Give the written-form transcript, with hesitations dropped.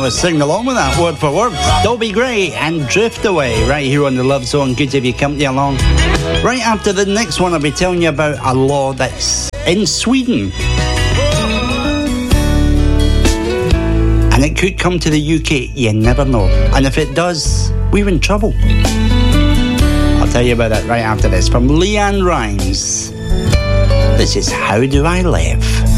have a sing along with that word for word. Dobie Gray and Drift Away right here on the Love Zone. Good to have your company along. Right after the next one, I'll be telling you about a law that's in Sweden. And it could come to the UK, you never know. And if it does, we're in trouble. I'll tell you about that right after this. From Leanne Rimes, this is How Do I Live?